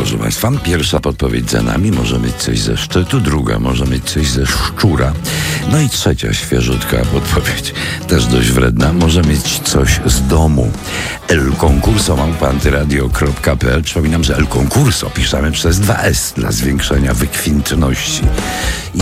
proszę Państwa. Pierwsza podpowiedź za nami, może mieć coś ze szczytu, druga może mieć coś ze szczura. No i trzecia świeżutka podpowiedź, też dość wredna, może mieć coś z domu. El Concurso @antyradio.pl. Przypominam, że El Concurso piszemy przez 2S dla zwiększenia wykwintności.